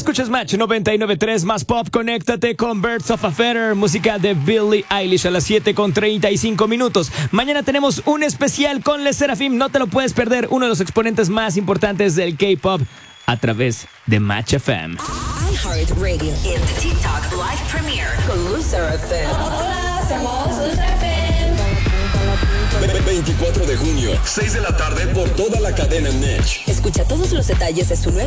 Escuchas Match 99.3 más pop. Conéctate con Birds of a Feather, música de Billie Eilish a las 7:35. Mañana tenemos un especial con Le Sserafim. No te lo puedes perder. Uno de los exponentes más importantes del K-pop a través de Match FM. iHeartRadio en TikTok Live Premiere con Le Sserafim. Hola, somos Le Sserafim. 24 de junio, 6 de la tarde por toda la cadena Match. Escucha todos los detalles de su nuevo